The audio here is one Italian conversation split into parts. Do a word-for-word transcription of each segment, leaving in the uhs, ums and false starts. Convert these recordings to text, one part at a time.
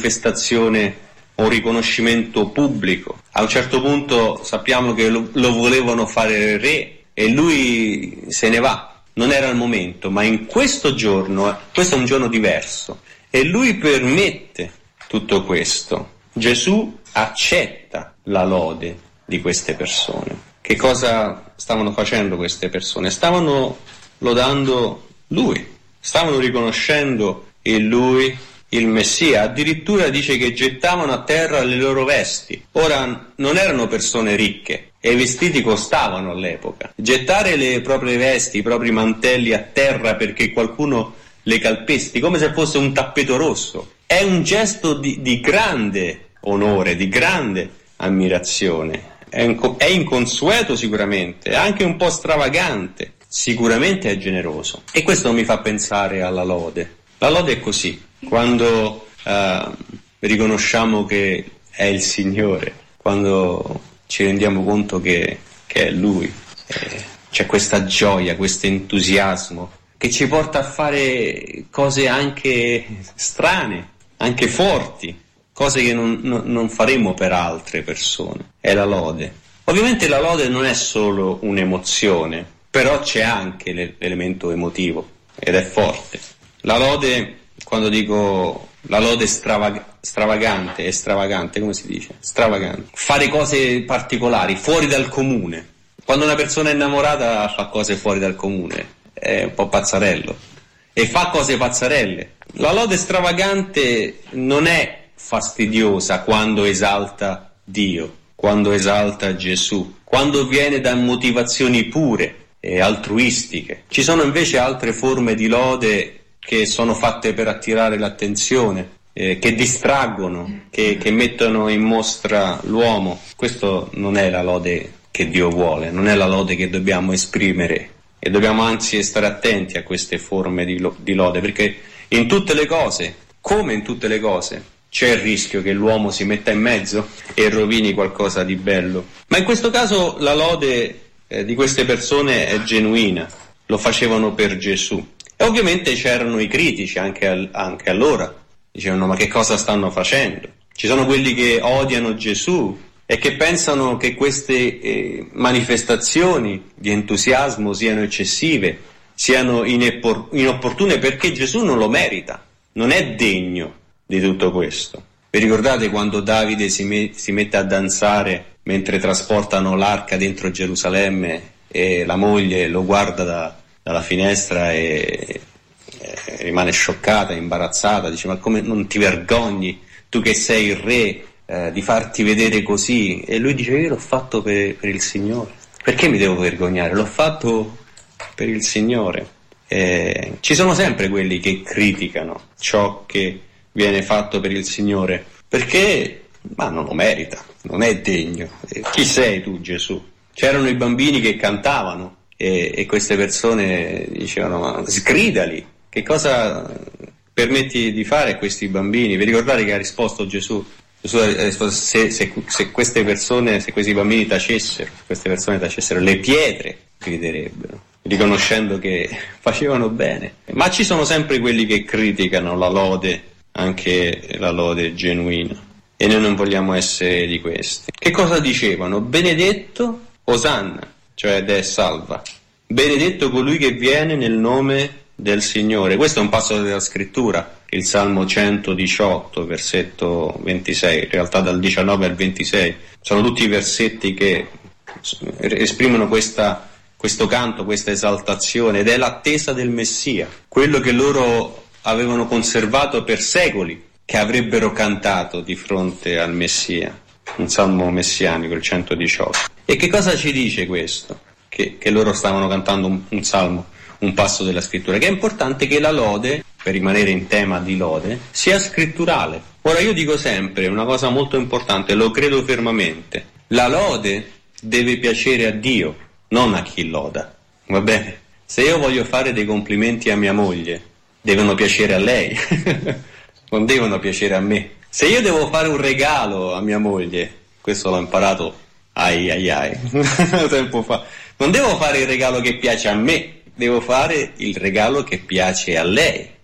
manifestazione, un riconoscimento pubblico. A un certo punto sappiamo che lo, lo volevano fare re e lui se ne va. Non era il momento, ma in questo giorno, questo è un giorno diverso, e lui permette tutto questo. Gesù accetta la lode di queste persone. Che cosa stavano facendo queste persone? Stavano lodando lui, stavano riconoscendo in lui il Messia. Addirittura dice che gettavano a terra le loro vesti. Ora, non erano persone ricche e i vestiti costavano all'epoca. Gettare le proprie vesti, i propri mantelli a terra perché qualcuno le calpesti, come se fosse un tappeto rosso, è un gesto di, di grande onore, di grande ammirazione. È, inco- è inconsueto sicuramente, è anche un po' stravagante, sicuramente è generoso. E questo mi fa pensare alla lode. La lode è così, quando eh, riconosciamo che è il Signore, quando ci rendiamo conto che, che è Lui, eh, c'è questa gioia, questo entusiasmo che ci porta a fare cose anche strane, anche forti, cose che non, non, non faremo per altre persone. È la lode. Ovviamente la lode non è solo un'emozione, però c'è anche l'elemento emotivo ed è forte. La lode, quando dico la lode stravag- stravagante, è stravagante, come si dice? Stravagante. Fare cose particolari, fuori dal comune. Quando una persona è innamorata fa cose fuori dal comune, è un po' pazzarello. E fa cose pazzarelle. La lode stravagante non è fastidiosa quando esalta Dio, quando esalta Gesù, quando viene da motivazioni pure e altruistiche. Ci sono invece altre forme di lode che sono fatte per attirare l'attenzione, eh, che distraggono, che, che mettono in mostra l'uomo. Questo non è la lode che Dio vuole, non è la lode che dobbiamo esprimere, e dobbiamo anzi stare attenti a queste forme di, lo, di lode, perché in tutte le cose, come in tutte le cose, c'è il rischio che l'uomo si metta in mezzo e rovini qualcosa di bello. Ma in questo caso la lode eh, di queste persone è genuina, lo facevano per Gesù. E ovviamente c'erano i critici anche, al, anche allora, dicevano: ma che cosa stanno facendo? Ci sono quelli che odiano Gesù e che pensano che queste eh, manifestazioni di entusiasmo siano eccessive, siano ineppor- inopportune, perché Gesù non lo merita, non è degno di tutto questo. Vi ricordate quando Davide si, me- si mette a danzare mentre trasportano l'arca dentro Gerusalemme e la moglie lo guarda da, dalla finestra e, e rimane scioccata, imbarazzata, dice: ma come non ti vergogni, tu che sei il re, eh, di farti vedere così? E lui dice: io l'ho fatto per, per il Signore, perché mi devo vergognare? L'ho fatto per il Signore. Eh, ci sono sempre quelli che criticano ciò che viene fatto per il Signore, perché ma non lo merita, non è degno. Eh, chi sei tu, Gesù? C'erano i bambini che cantavano e, e queste persone dicevano: ma sgridali, che cosa permetti di fare a questi bambini? Vi ricordate che ha risposto Gesù? Gesù ha risposto: se, se, se queste persone, se questi bambini tacessero, queste persone tacessero, le pietre griderebbero, riconoscendo che facevano bene. Ma ci sono sempre quelli che criticano la lode, anche la lode genuina, e noi non vogliamo essere di questi. Che cosa dicevano? Benedetto Osanna, cioè Deh salva, benedetto colui che viene nel nome del Signore. Questo è un passo della scrittura, il Salmo centodiciotto, versetto ventisei, in realtà dal diciannove al ventisei, sono tutti versetti che esprimono questa, questo canto, questa esaltazione, ed è l'attesa del Messia, quello che loro avevano conservato per secoli, che avrebbero cantato di fronte al Messia, un salmo messianico, il centodiciotto. E che cosa ci dice questo? Che, che loro stavano cantando un, un salmo, un passo della scrittura, che è importante che la lode, per rimanere in tema di lode, sia scritturale. Ora io dico sempre una cosa molto importante, lo credo fermamente: la lode deve piacere a Dio, non a chi loda, va bene? Se io voglio fare dei complimenti a mia moglie, devono piacere a lei, non devono piacere a me. Se io devo fare un regalo a mia moglie, questo l'ho imparato ai ai ai tempo fa, non devo fare il regalo che piace a me, devo fare il regalo che piace a lei.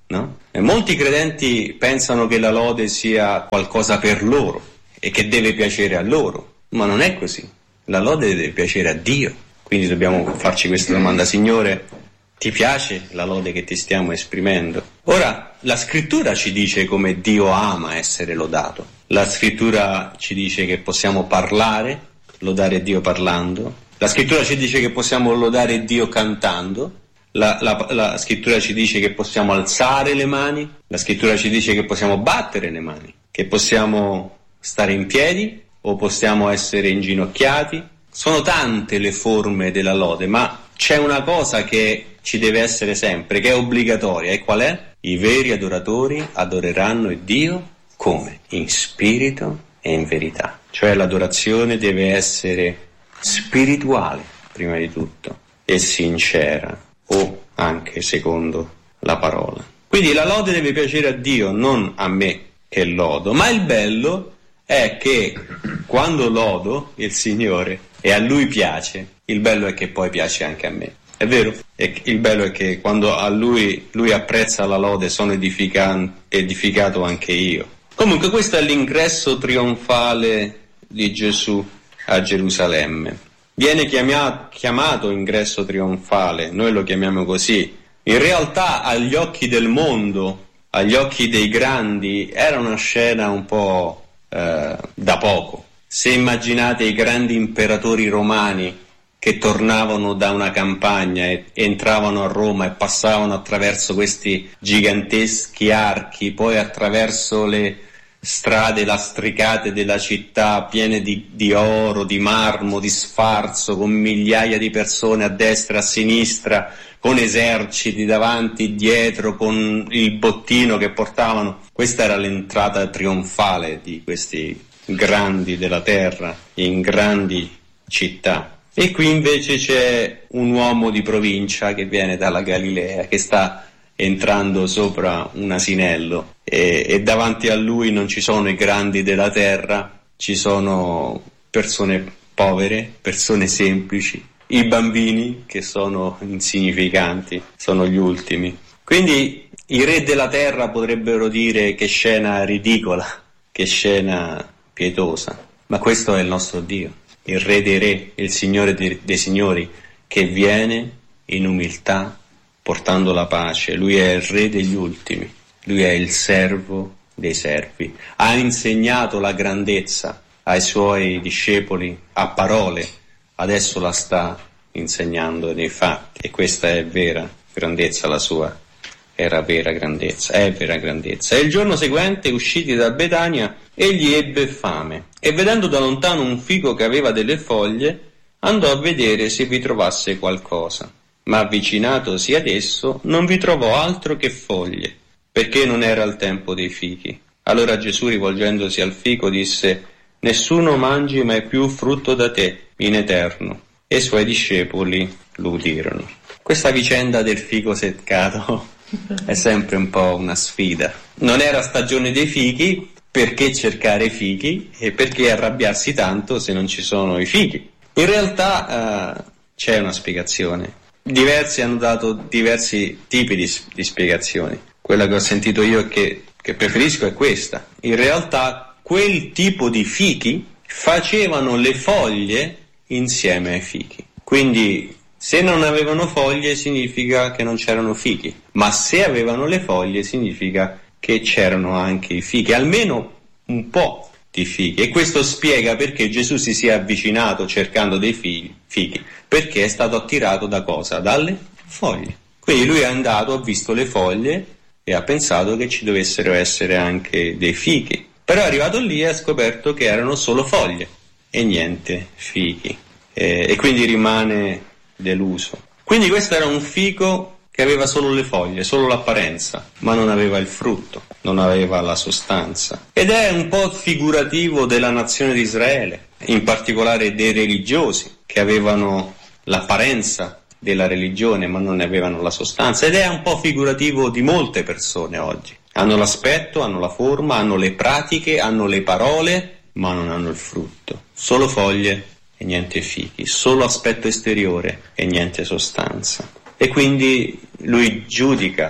no? E molti credenti pensano che la lode sia qualcosa per loro e che deve piacere a loro, ma non è così. La lode deve piacere a Dio. Quindi dobbiamo farci questa domanda: Signore, ti piace la lode che ti stiamo esprimendo? Ora, la scrittura ci dice come Dio ama essere lodato. La scrittura ci dice che possiamo parlare, lodare Dio parlando. La scrittura ci dice che possiamo lodare Dio cantando. La, la, la scrittura ci dice che possiamo alzare le mani. La scrittura ci dice che possiamo battere le mani, che possiamo stare in piedi o possiamo essere inginocchiati. Sono tante le forme della lode, ma c'è una cosa che ci deve essere sempre, che è obbligatoria, e qual è? I veri adoratori adoreranno il Dio come? In spirito e in verità. Cioè l'adorazione deve essere spirituale, prima di tutto, e sincera, o anche secondo la parola. Quindi la lode deve piacere a Dio, non a me che lodo, ma il bello è che quando lodo il Signore e a Lui piace, il bello è che poi piace anche a me. È vero? E il bello è che quando a Lui, lui apprezza la lode, sono edifican- edificato anche io. Comunque questo è l'ingresso trionfale di Gesù a Gerusalemme. Viene chiamato, chiamato ingresso trionfale, noi lo chiamiamo così. In realtà agli occhi del mondo, agli occhi dei grandi, era una scena un po' eh, da poco. Se immaginate i grandi imperatori romani che tornavano da una campagna e entravano a Roma e passavano attraverso questi giganteschi archi, poi attraverso le strade lastricate della città piene di, di oro, di marmo, di sfarzo, con migliaia di persone a destra e a sinistra, con eserciti davanti e dietro, con il bottino che portavano. Questa era l'entrata trionfale di questi grandi della terra in grandi città. E qui invece c'è un uomo di provincia che viene dalla Galilea, che sta entrando sopra un asinello e, e davanti a lui non ci sono i grandi della terra, ci sono persone povere, persone semplici, i bambini che sono insignificanti, sono gli ultimi. Quindi i re della terra potrebbero dire: che scena ridicola, che scena pietosa, ma questo è il nostro Dio, il Re dei Re, il Signore dei, dei Signori, che viene in umiltà portando la pace. Lui è il Re degli ultimi, Lui è il servo dei servi. Ha insegnato la grandezza ai Suoi discepoli a parole, adesso la sta insegnando nei fatti, e questa è vera grandezza, la Sua era vera grandezza, è vera grandezza. E il giorno seguente, usciti da Betania, egli ebbe fame, e vedendo da lontano un fico che aveva delle foglie, andò a vedere se vi trovasse qualcosa. Ma avvicinatosi ad esso, non vi trovò altro che foglie, perché non era il tempo dei fichi. Allora Gesù, rivolgendosi al fico, disse: nessuno mangi mai più frutto da te in eterno. E i Suoi discepoli lo udirono. Questa vicenda del fico seccato è sempre un po' una sfida. Non era stagione dei fichi, perché cercare i fichi e perché arrabbiarsi tanto se non ci sono i fichi? In realtà eh, c'è una spiegazione. Diversi hanno dato diversi tipi di, di spiegazioni. Quella che ho sentito io e che, che preferisco è questa. In realtà quel tipo di fichi facevano le foglie insieme ai fichi. Quindi se non avevano foglie significa che non c'erano fichi, ma se avevano le foglie significa che c'erano anche i fichi, almeno un po' di fichi. E questo spiega perché Gesù si sia avvicinato cercando dei fichi, perché è stato attirato da cosa? Dalle foglie. Quindi lui è andato, ha visto le foglie e ha pensato che ci dovessero essere anche dei fichi. Però è arrivato lì e ha scoperto che erano solo foglie e niente fichi. E, e quindi rimane deluso. Quindi questo era un fico che aveva solo le foglie, solo l'apparenza, ma non aveva il frutto, non aveva la sostanza. Ed è un po' figurativo della nazione di Israele, in particolare dei religiosi, che avevano l'apparenza della religione ma non ne avevano la sostanza, ed è un po' figurativo di molte persone oggi. Hanno l'aspetto, hanno la forma, hanno le pratiche, hanno le parole, ma non hanno il frutto. Solo foglie e niente fichi, solo aspetto esteriore e niente sostanza. E quindi lui giudica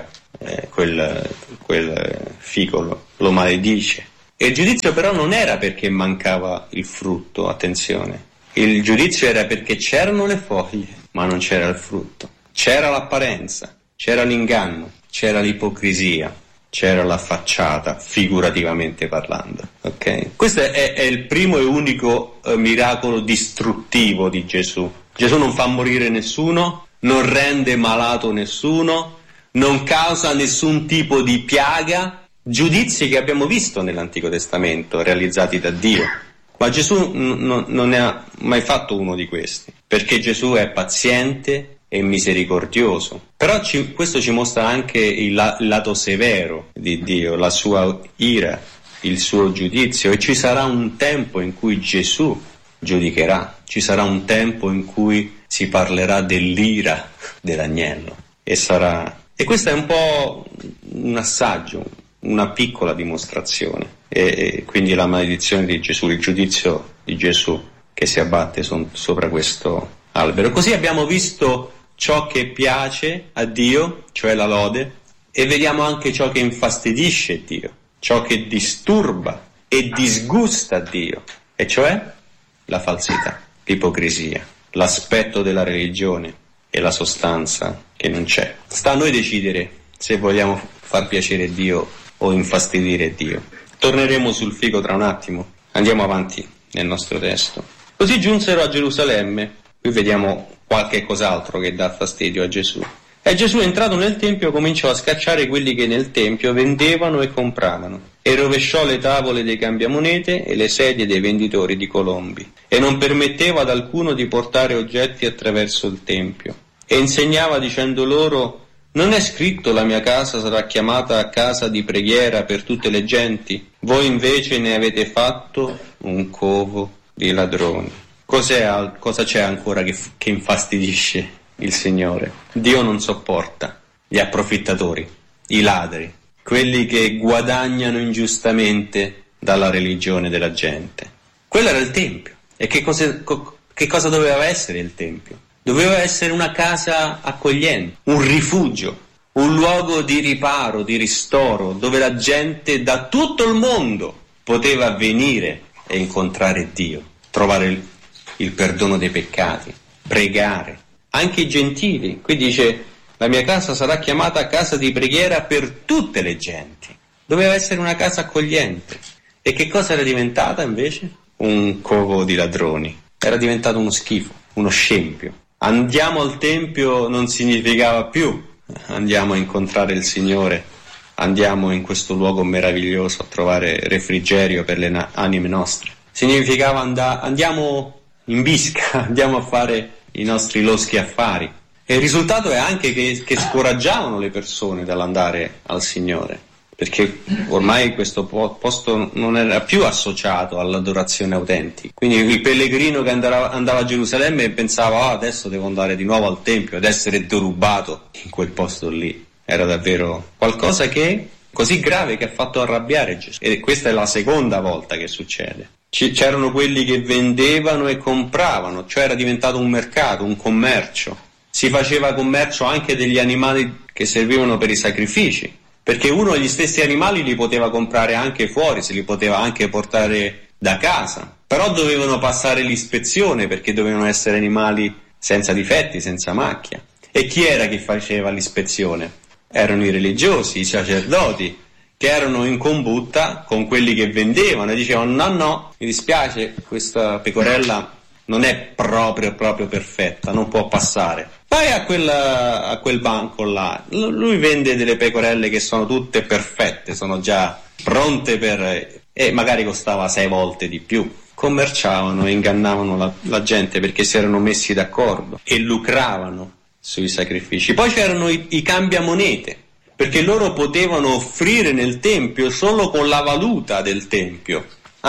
eh, quel, quel fico lo, lo maledice. E il giudizio però non era perché mancava il frutto, attenzione. Il giudizio era perché c'erano le foglie, ma non c'era il frutto. C'era l'apparenza, c'era l'inganno, c'era l'ipocrisia, c'era la facciata, figurativamente parlando. Okay? Questo è, è il primo e unico eh, miracolo distruttivo di Gesù. Gesù non fa morire nessuno, non rende malato nessuno, non causa nessun tipo di piaga, giudizi che abbiamo visto nell'Antico Testamento realizzati da Dio. Ma Gesù n- non ne ha mai fatto uno di questi, perché Gesù è paziente e misericordioso. Però ci, questo ci mostra anche il, la, il lato severo di Dio, la sua ira, il suo giudizio, e ci sarà un tempo in cui Gesù giudicherà, ci sarà un tempo in cui si parlerà dell'ira dell'agnello e sarà e questo è un po' un assaggio, una piccola dimostrazione, e, e quindi la maledizione di Gesù, il giudizio di Gesù che si abbatte son, sopra questo albero. Così abbiamo visto ciò che piace a Dio, cioè la lode, e vediamo anche ciò che infastidisce Dio, ciò che disturba e disgusta Dio, e cioè la falsità, l'ipocrisia, l'aspetto della religione e la sostanza che non c'è. Sta a noi decidere se vogliamo far piacere Dio o infastidire Dio. Torneremo sul fico tra un attimo, andiamo avanti nel nostro testo. Così giunsero a Gerusalemme, qui vediamo qualche cos'altro che dà fastidio a Gesù. E Gesù, entrato nel Tempio, cominciò a scacciare quelli che nel Tempio vendevano e compravano, e rovesciò le tavole dei cambiamonete e le sedie dei venditori di colombi, e non permetteva ad alcuno di portare oggetti attraverso il Tempio. E insegnava dicendo loro: non è scritto la mia casa sarà chiamata casa di preghiera per tutte le genti? Voi invece ne avete fatto un covo di ladroni. Cos'è, cosa c'è ancora che, che infastidisce il Signore? Dio non sopporta gli approfittatori, i ladri, quelli che guadagnano ingiustamente dalla religione della gente. Quello era il Tempio. E che cosa, che cosa doveva essere il Tempio? Doveva essere una casa accogliente, un rifugio, un luogo di riparo, di ristoro, dove la gente da tutto il mondo poteva venire e incontrare Dio, trovare il, il perdono dei peccati, pregare. Anche i gentili. Qui dice: la mia casa sarà chiamata casa di preghiera per tutte le genti. Doveva essere una casa accogliente. E che cosa era diventata invece? Un covo di ladroni. Era diventato uno schifo, uno scempio. Andiamo al Tempio non significava più andiamo a incontrare il Signore, andiamo in questo luogo meraviglioso a trovare refrigerio per le na- anime nostre. Significava and- andiamo in bisca, andiamo a fare i nostri loschi affari. E il risultato è anche che, che scoraggiavano le persone dall'andare al Signore, perché ormai questo posto non era più associato all'adorazione autentica. Quindi il pellegrino che andava, andava a Gerusalemme pensava: oh, adesso devo andare di nuovo al Tempio ed essere derubato in quel posto lì. Era davvero qualcosa che così grave che ha fatto arrabbiare Gesù. E questa è la seconda volta che succede. C'erano quelli che vendevano e compravano, cioè era diventato un mercato, un commercio. Si faceva commercio anche degli animali che servivano per i sacrifici, perché uno gli stessi animali li poteva comprare anche fuori, se li poteva anche portare da casa, però dovevano passare l'ispezione perché dovevano essere animali senza difetti, senza macchia. E chi era che faceva l'ispezione? Erano i religiosi, i sacerdoti, che erano in combutta con quelli che vendevano e dicevano: no no, mi dispiace, questa pecorella non è proprio proprio perfetta, non può passare. Vai a quel, a quel banco là, lui vende delle pecorelle che sono tutte perfette, sono già pronte per... e magari costava sei volte di più. Commerciavano e ingannavano la, la gente perché si erano messi d'accordo e lucravano sui sacrifici. Poi c'erano i, i cambiamonete, perché loro potevano offrire nel Tempio solo con la valuta del Tempio.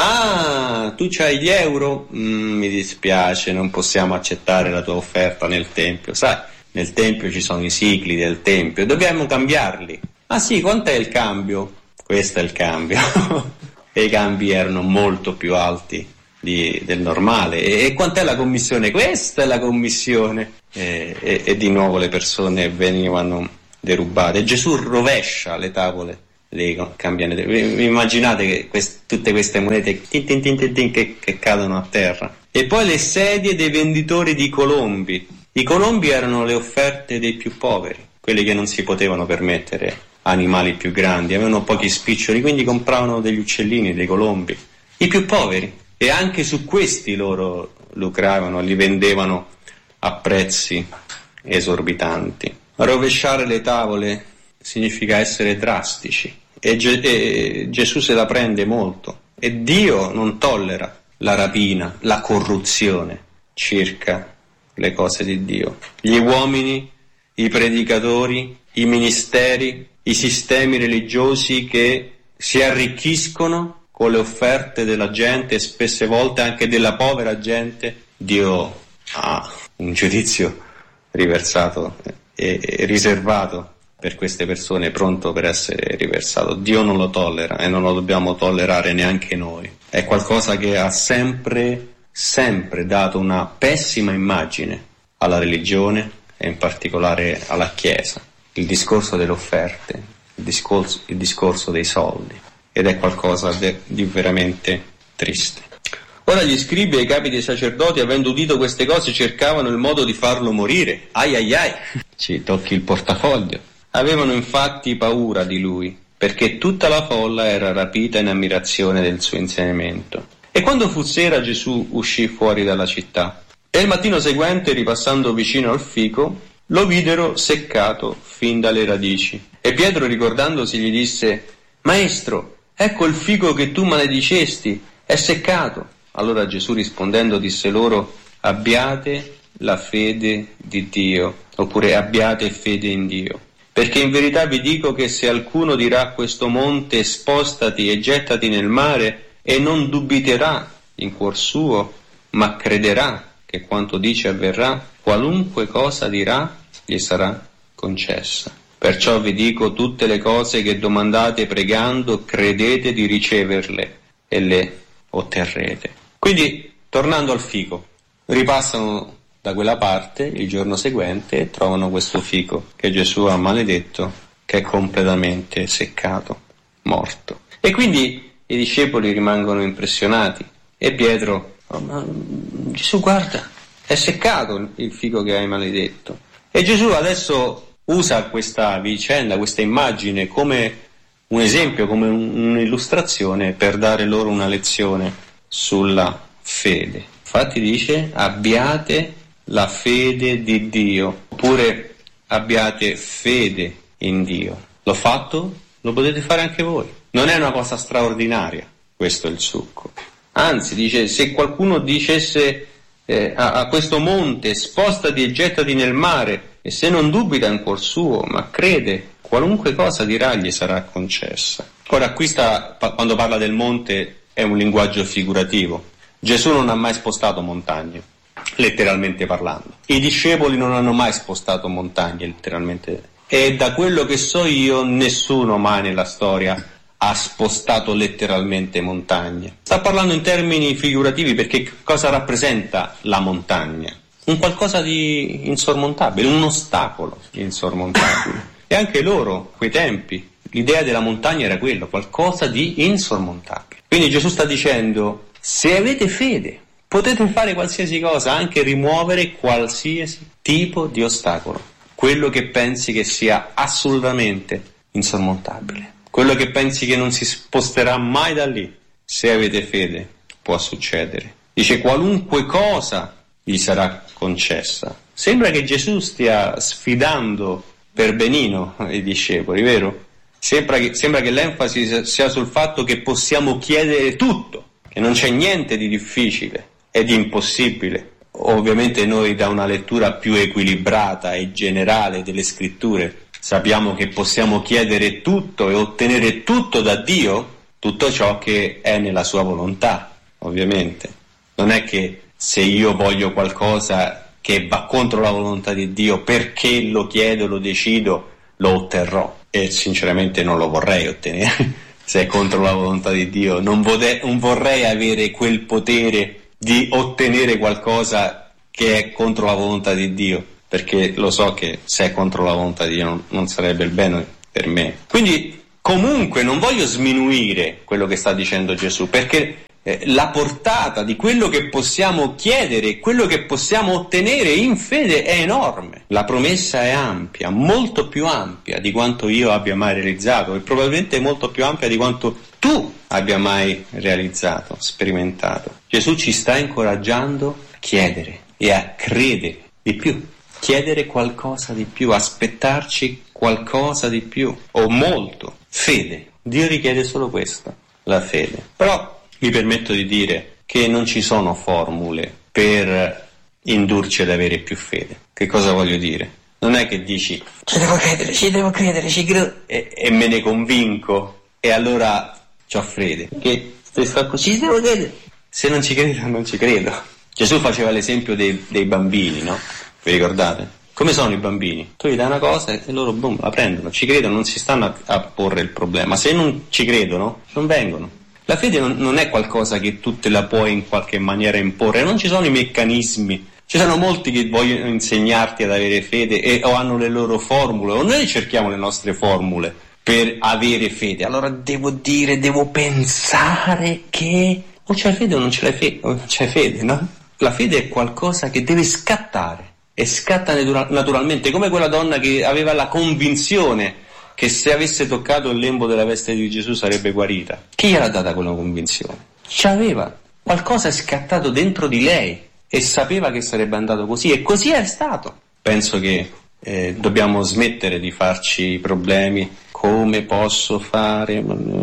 Ah, tu c'hai gli euro? Mm, mi dispiace, non possiamo accettare la tua offerta nel Tempio. Sai, nel Tempio ci sono i sicli del Tempio, dobbiamo cambiarli. Ah sì, quant'è il cambio? Questo è il cambio. E i cambi erano molto più alti di, del normale. E, e quant'è la commissione? Questa è la commissione. E, e, e di nuovo le persone venivano derubate. Gesù rovescia le tavole, le cambiano. Vi immaginate che quest, tutte queste monete tin tin tin tin tin, che, che cadono a terra. E poi le sedie dei venditori di colombi. I colombi erano le offerte dei più poveri, quelli che non si potevano permettere animali più grandi, avevano pochi spiccioli, quindi compravano degli uccellini, dei colombi, i più poveri, e anche su questi loro lucravano, li vendevano a prezzi esorbitanti. Rovesciare le tavole significa essere drastici, e, Ge- e Gesù se la prende molto, e Dio non tollera la rapina, la corruzione circa le cose di Dio. Gli uomini, i predicatori, i ministeri, i sistemi religiosi che si arricchiscono con le offerte della gente, e spesse volte anche della povera gente, Dio ha un giudizio riversato e, e riservato per queste persone, pronto per essere riversato. Dio non lo tollera e non lo dobbiamo tollerare neanche noi. È qualcosa che ha sempre, sempre dato una pessima immagine alla religione e in particolare alla Chiesa. Il discorso delle offerte, il discorso, il discorso dei soldi, ed è qualcosa de, di veramente triste. Ora gli scribi e i capi dei sacerdoti, avendo udito queste cose, cercavano il modo di farlo morire. Ai ai ai, ci tocchi il portafoglio. Avevano infatti paura di lui, perché tutta la folla era rapita in ammirazione del suo insegnamento. E quando fu sera, Gesù uscì fuori dalla città. E il mattino seguente, ripassando vicino al fico, lo videro seccato fin dalle radici. E Pietro, ricordandosi, gli disse: Maestro, ecco il fico che tu maledicesti, è seccato. Allora Gesù rispondendo disse loro: abbiate la fede di Dio, oppure abbiate fede in Dio. Perché in verità vi dico che se qualcuno dirà a questo monte spostati e gettati nel mare, e non dubiterà in cuor suo, ma crederà che quanto dice avverrà, qualunque cosa dirà gli sarà concessa. Perciò vi dico, tutte le cose che domandate pregando, credete di riceverle e le otterrete. Quindi, tornando al fico, ripassano da quella parte il giorno seguente e trovano questo fico che Gesù ha maledetto, che è completamente seccato, morto. E quindi i discepoli rimangono impressionati, e Pietro: oh, ma Gesù, guarda, è seccato il fico che hai maledetto. E Gesù adesso usa questa vicenda, questa immagine come un esempio, come un'illustrazione per dare loro una lezione sulla fede. Infatti dice: abbiate la fede di Dio, oppure abbiate fede in Dio. L'ho fatto? Lo potete fare anche voi. Non è una cosa straordinaria, questo è il succo. Anzi, dice, se qualcuno dicesse eh, a, a questo monte spostati e gettati nel mare, e se non dubita in cuor suo, ma crede, qualunque cosa dirà gli sarà concessa. Ora, qui sta, quando parla del monte, è un linguaggio figurativo. Gesù non ha mai spostato montagne, letteralmente parlando. I discepoli non hanno mai spostato montagne, letteralmente. E da quello che so io, nessuno mai nella storia ha spostato letteralmente montagne. Sta parlando in termini figurativi, perché cosa rappresenta la montagna? Un qualcosa di insormontabile, un ostacolo insormontabile. E anche loro, quei tempi, l'idea della montagna era quello, qualcosa di insormontabile. Quindi Gesù sta dicendo: se avete fede, potete fare qualsiasi cosa, anche rimuovere qualsiasi tipo di ostacolo, quello che pensi che sia assolutamente insormontabile, quello che pensi che non si sposterà mai da lì. Se avete fede, può succedere. Dice: qualunque cosa gli sarà concessa. Sembra che Gesù stia sfidando per benino i discepoli, vero? Sembra che, sembra che l'enfasi sia sul fatto che possiamo chiedere tutto, che non c'è niente di difficile e di impossibile. Ovviamente noi, da una lettura più equilibrata e generale delle scritture, sappiamo che possiamo chiedere tutto e ottenere tutto da Dio, tutto ciò che è nella sua volontà, ovviamente. Non è che se io voglio qualcosa che va contro la volontà di Dio, perché lo chiedo, lo decido, lo otterrò. E sinceramente non lo vorrei ottenere. Se è contro la volontà di Dio, non, vode- non vorrei avere quel potere di ottenere qualcosa che è contro la volontà di Dio. perché lo so che se è contro la volontà di Dio non, non sarebbe il bene per me. Quindi comunque non voglio sminuire quello che sta dicendo Gesù, perché eh, la portata di quello che possiamo chiedere, quello che possiamo ottenere in fede è enorme. La promessa è ampia, molto più ampia di quanto io abbia mai realizzato, e probabilmente molto più ampia di quanto tu abbia mai realizzato, sperimentato. Gesù ci sta incoraggiando a chiedere e a credere di più, chiedere qualcosa di più, aspettarci qualcosa di più, o molto. Fede. Dio richiede solo questo, la fede. Però mi permetto di dire che non ci sono formule per indurci ad avere più fede. Che cosa voglio dire? Non è che dici ci devo credere, ci devo credere, ci credo e, e me ne convinco e allora c'ho fede. Che se sto così ci devo credere. Se non ci credo, non ci credo. Gesù faceva l'esempio dei, dei bambini, no? Vi ricordate? Come sono i bambini? Tu gli dai una cosa e loro boom, la prendono, ci credono, non si stanno a, a porre il problema. Se non ci credono, non vengono. La fede non, non è qualcosa che tu te la puoi in qualche maniera imporre, non ci sono i meccanismi. Ci sono molti che vogliono insegnarti ad avere fede e o hanno le loro formule, o noi cerchiamo le nostre formule per avere fede. Allora devo dire, devo pensare che o c'hai fede o non ce l'hai fede, o non c'hai fede, no? La fede è qualcosa che deve scattare. E scatta naturalmente, come quella donna che aveva la convinzione che se avesse toccato il lembo della veste di Gesù sarebbe guarita. Chi gliel'ha data quella convinzione? C'aveva, qualcosa è scattato dentro di lei e sapeva che sarebbe andato così, e così è stato. Penso che eh, dobbiamo smettere di farci problemi, come posso fare,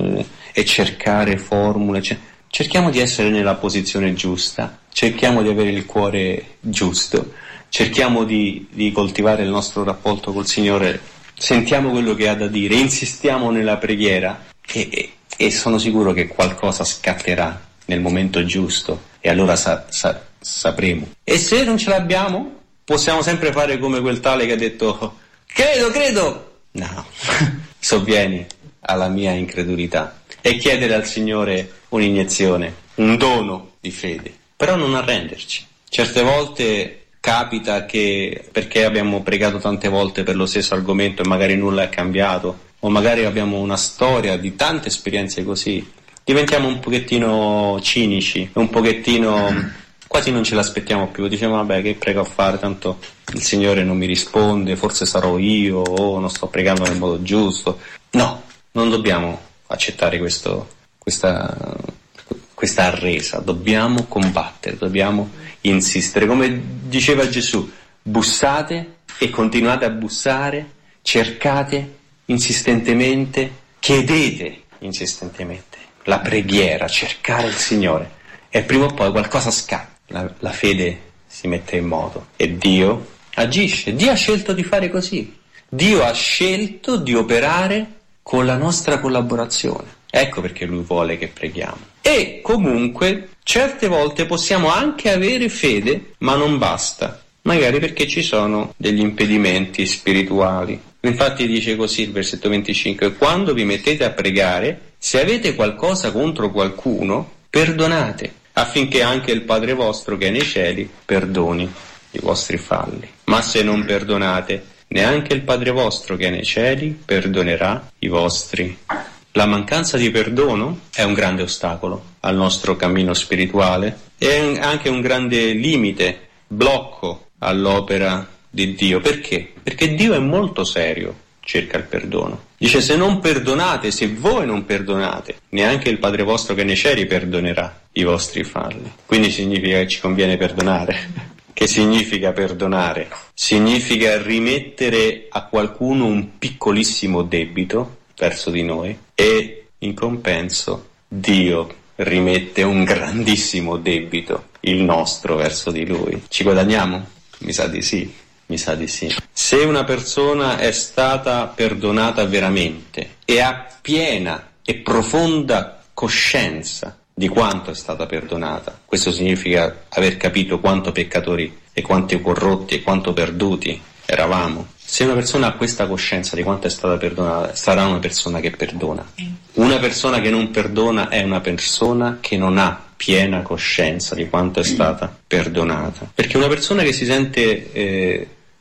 e cercare formule. Cioè, cerchiamo di essere nella posizione giusta, cerchiamo di avere il cuore giusto, cerchiamo di, di coltivare il nostro rapporto col Signore, sentiamo quello che ha da dire, insistiamo nella preghiera e, e, e sono sicuro che qualcosa scatterà nel momento giusto e allora sa, sa, sapremo. E se non ce l'abbiamo, possiamo sempre fare come quel tale che ha detto credo, credo. No, sovvieni alla mia incredulità e chiedere al Signore un'iniezione, un dono di fede, però non arrenderci. Certe volte capita che, perché abbiamo pregato tante volte per lo stesso argomento e magari nulla è cambiato, o magari abbiamo una storia di tante esperienze così, diventiamo un pochettino cinici, un pochettino quasi non ce l'aspettiamo più, diciamo vabbè che prego a fare, tanto il Signore non mi risponde, forse sarò io, o non sto pregando nel modo giusto. No, non dobbiamo accettare questo, questa, questa arresa, dobbiamo combattere, dobbiamo insistere, come diceva Gesù, bussate e continuate a bussare, cercate insistentemente, chiedete insistentemente, la preghiera, cercare il Signore, e prima o poi qualcosa scatta, la, la fede si mette in moto e Dio agisce. Dio ha scelto di fare così, Dio ha scelto di operare con la nostra collaborazione. Ecco perché Lui vuole che preghiamo. E comunque certe volte possiamo anche avere fede, ma non basta, magari perché ci sono degli impedimenti spirituali. Infatti dice così il versetto venticinque: quando vi mettete a pregare, se avete qualcosa contro qualcuno, perdonate, affinché anche il Padre vostro che è nei cieli perdoni i vostri falli. Ma se non perdonate, neanche il Padre vostro che è nei cieli perdonerà i vostri. La mancanza di perdono è un grande ostacolo al nostro cammino spirituale, è anche un grande limite, blocco all'opera di Dio. Perché? Perché Dio è molto serio circa il perdono. Dice: se non perdonate, se voi non perdonate, neanche il Padre vostro che è nei cieli perdonerà i vostri falli. Quindi significa che ci conviene perdonare. Che significa perdonare? Significa rimettere a qualcuno un piccolissimo debito verso di noi e in compenso Dio rimette un grandissimo debito, il nostro, verso di Lui. Ci guadagniamo? Mi sa di sì, mi sa di sì. Se una persona è stata perdonata veramente e ha piena e profonda coscienza di quanto è stata perdonata, questo significa aver capito quanto peccatori e quanti corrotti e quanto perduti eravamo. Se una persona ha questa coscienza di quanto è stata perdonata, sarà una persona che perdona. Una persona che non perdona è una persona che non ha piena coscienza di quanto è stata perdonata. Perché una persona che si sente eh,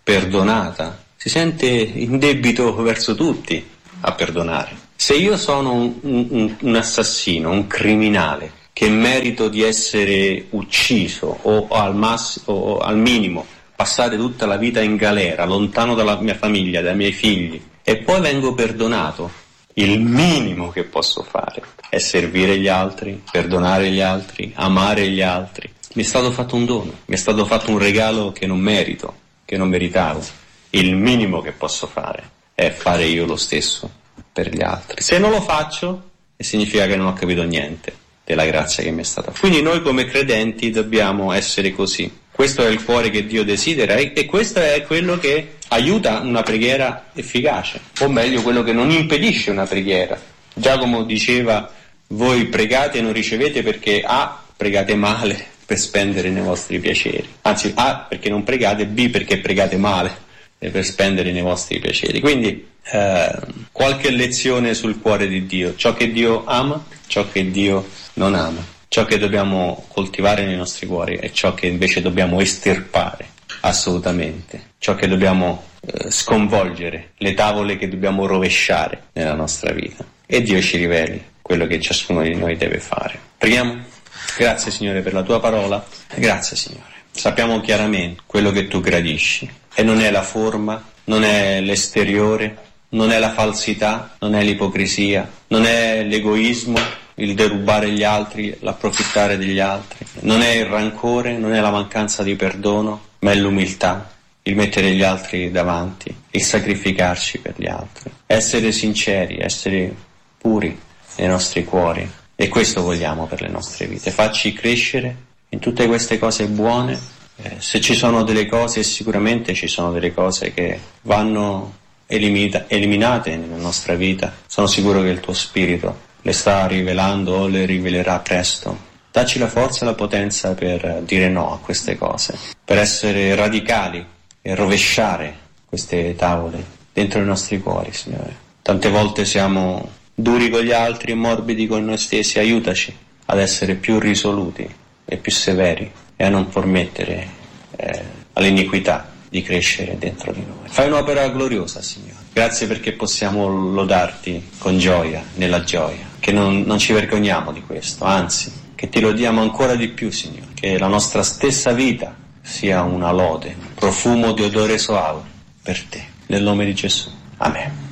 perdonata, si sente in debito verso tutti a perdonare. Se io sono un, un, un assassino, un criminale, che merito di essere ucciso o al, massimo, o al minimo passare tutta la vita in galera, lontano dalla mia famiglia, dai miei figli, e poi vengo perdonato, il minimo che posso fare è servire gli altri, perdonare gli altri, amare gli altri. Mi è stato fatto un dono, mi è stato fatto un regalo che non merito, che non meritavo. Il minimo che posso fare è fare io lo stesso per gli altri. Se non lo faccio, significa che non ho capito niente della grazia che mi è stata. Quindi noi come credenti dobbiamo essere così. Questo è il cuore che Dio desidera e, e questo è quello che aiuta una preghiera efficace, o meglio quello che non impedisce una preghiera. Giacomo diceva: voi pregate e non ricevete perché A, pregate male per spendere nei vostri piaceri, anzi A, perché non pregate, B, perché pregate male per spendere nei vostri piaceri. Quindi eh, qualche lezione sul cuore di Dio: ciò che Dio ama, ciò che Dio non ama, ciò che dobbiamo coltivare nei nostri cuori e ciò che invece dobbiamo estirpare assolutamente, ciò che dobbiamo eh, sconvolgere, le tavole che dobbiamo rovesciare nella nostra vita. E Dio ci riveli quello che ciascuno di noi deve fare. Preghiamo. Grazie Signore per la tua parola, grazie Signore. Sappiamo chiaramente quello che tu gradisci e non è la forma, non è l'esteriore, non è la falsità, non è l'ipocrisia, non è l'egoismo, il derubare gli altri, l'approfittare degli altri, non è il rancore, non è la mancanza di perdono, ma è l'umiltà, il mettere gli altri davanti, il sacrificarci per gli altri, essere sinceri, essere puri nei nostri cuori. E questo vogliamo per le nostre vite, farci crescere in tutte queste cose buone. Eh, se ci sono delle cose, sicuramente ci sono delle cose che vanno elimita- eliminate nella nostra vita, sono sicuro che il tuo Spirito le sta rivelando o le rivelerà presto. Dacci la forza e la potenza per dire no a queste cose, per essere radicali e rovesciare queste tavole dentro i nostri cuori, Signore. Tante volte siamo duri con gli altri e morbidi con noi stessi. Aiutaci ad essere più risoluti e più severi e a non permettere eh, all'iniquità di crescere dentro di noi. Fai un'opera gloriosa, Signore. Grazie perché possiamo lodarti con gioia, nella gioia, che non, non ci vergogniamo di questo, anzi, che ti lodiamo ancora di più, Signore, che la nostra stessa vita sia una lode, un profumo di odore soave per te, nel nome di Gesù. Amen.